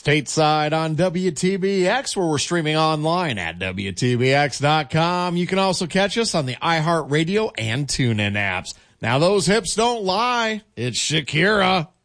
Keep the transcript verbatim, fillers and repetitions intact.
stateside on W T B X, where we're streaming online at W T B X dot com. You can also catch us on the iHeartRadio and TuneIn apps. Now those hips don't lie. It's Shakira.